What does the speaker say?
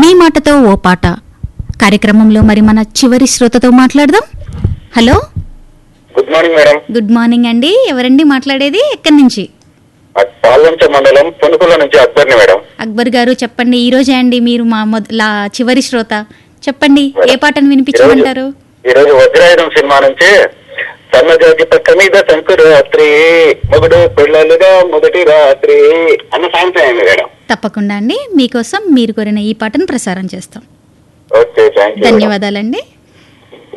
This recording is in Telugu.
మీ మాటతో ఓ పాట కార్యక్రమంలో మరి మన చివరి శ్రోతతో మాట్లాడదాం. Hello, good morning madam. Good morning అండి. ఎవరండి మాట్లాడేది, ఎక్కడి నుంచి? పాల్వంచ మండలం పునుకుల నుంచి అక్బర్ని మేడం. అక్బర్ గారు చెప్పండి. ఈ రోజే అండి మీరు మా చివరి శ్రోత. చెప్పండి, ఏ పాటను వినిపించమంటారు? ఈరోజు వజ్రాయుధం సినిమా నుంచి సన్నజాతి పక్క మీద సంకురాత్రి మొగుడు పిల్లలుగా మొదటి రాత్రి అన్న సాంగ్స్ అయింది మేడం. తప్పకుండా అండి, మీకోసం మీరు కోరిన ఈ పాటను ప్రసారం చేస్తాం. Okay, thank you. ధన్యవాదాలండి.